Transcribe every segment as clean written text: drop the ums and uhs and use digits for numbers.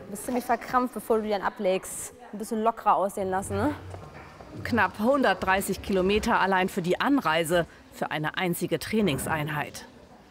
Du bist ziemlich verkrampft, bevor du die dann ablegst. Ein bisschen lockerer aussehen lassen, ne? Knapp 130 Kilometer allein für die Anreise, für eine einzige Trainingseinheit.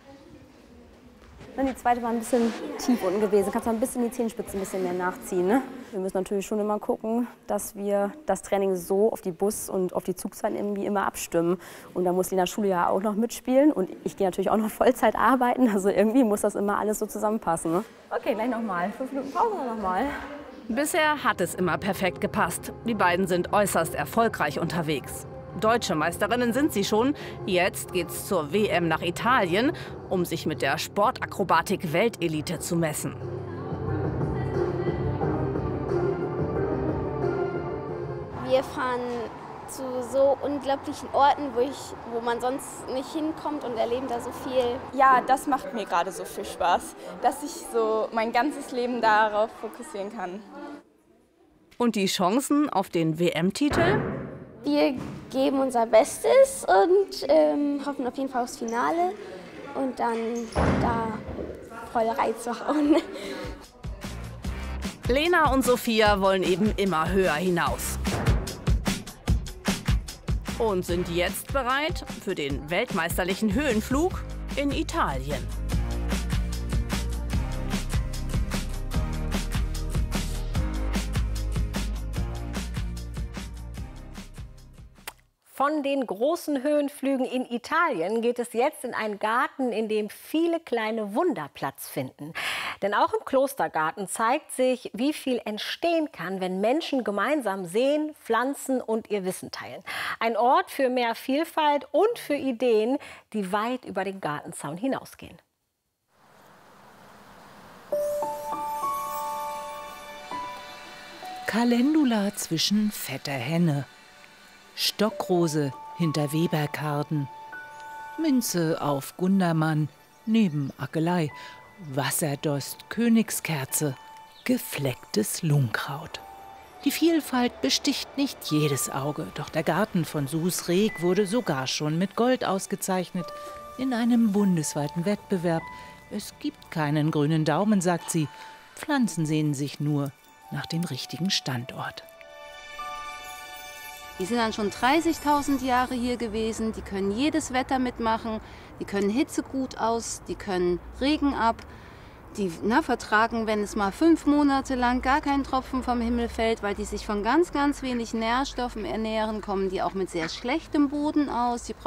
Die zweite war ein bisschen tief unten gewesen. Kannst du ein bisschen die Zehenspitzen ein bisschen mehr nachziehen, ne? Wir müssen natürlich schon immer gucken, dass wir das Training so auf die Bus- und auf die Zugzeiten irgendwie immer abstimmen. Und da muss Lena Schule ja auch noch mitspielen. Und ich gehe natürlich auch noch Vollzeit arbeiten. Also irgendwie muss das immer alles so zusammenpassen, ne? Okay, gleich nochmal. 5 Minuten Pause nochmal. Bisher hat es immer perfekt gepasst. Die beiden sind äußerst erfolgreich unterwegs. Deutsche Meisterinnen sind sie schon. Jetzt geht's zur WM nach Italien, um sich mit der Sportakrobatik-Weltelite zu messen. Wir fahren zu so unglaublichen Orten, wo man sonst nicht hinkommt, und erleben da so viel. Ja, das macht mir gerade so viel Spaß, dass ich so mein ganzes Leben darauf fokussieren kann. Und die Chancen auf den WM-Titel? Wir geben unser Bestes und hoffen auf jeden Fall aufs Finale und dann da voll reinzuhauen. Lena und Sophia wollen eben immer höher hinaus. Und sind jetzt bereit für den weltmeisterlichen Höhenflug in Italien. Von den großen Höhenflügen in Italien geht es jetzt in einen Garten, in dem viele kleine Wunder Platz finden. Denn auch im Klostergarten zeigt sich, wie viel entstehen kann, wenn Menschen gemeinsam sehen, pflanzen und ihr Wissen teilen. Ein Ort für mehr Vielfalt und für Ideen, die weit über den Gartenzaun hinausgehen. Calendula zwischen fetter Henne, Stockrose hinter Weberkarden, Münze auf Gundermann neben Akelei, Wasserdost Königskerze, geflecktes Lungkraut. Die Vielfalt besticht nicht jedes Auge, doch der Garten von Sus Reg wurde sogar schon mit Gold ausgezeichnet in einem bundesweiten Wettbewerb. Es gibt keinen grünen Daumen, sagt sie. Pflanzen sehnen sich nur nach dem richtigen Standort. Die sind dann schon 30.000 Jahre hier gewesen, die können jedes Wetter mitmachen, die können Hitze gut aus, die können Regen ab, die vertragen, wenn es mal 5 Monate lang gar kein Tropfen vom Himmel fällt, weil die sich von ganz, ganz wenig Nährstoffen ernähren, kommen die auch mit sehr schlechtem Boden aus.